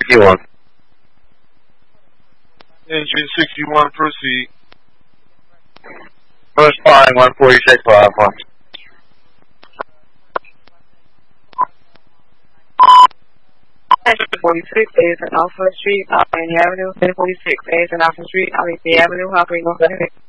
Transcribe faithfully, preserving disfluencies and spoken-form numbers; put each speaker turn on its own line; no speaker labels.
sixty-one.
Engine sixty-one, proceed.
First flying one forty-six for Alpha.
forty-six is an Alpha Street, Albany Avenue. ten forty-six is an Alpha Street, Albany Avenue. How can we go ahead?